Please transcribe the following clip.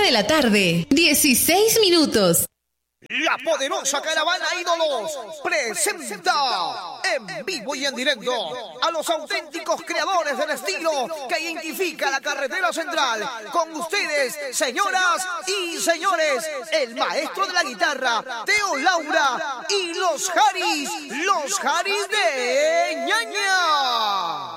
de la tarde, 16 minutos. La poderosa caravana Ídolos presenta en vivo y en directo a los auténticos creadores del estilo que identifica la carretera central. Con ustedes, señoras y señores, el maestro de la guitarra, Teo Laura, y los Haris de Ñaña.